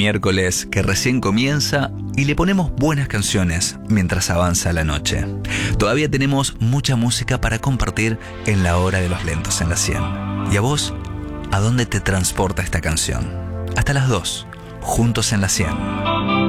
miércoles que recién comienza y le ponemos buenas canciones mientras avanza la noche. Todavía tenemos mucha música para compartir en la hora de los lentos en la 100. ¿Y a vos? ¿A dónde te transporta esta canción? Hasta las 2, juntos en la 100.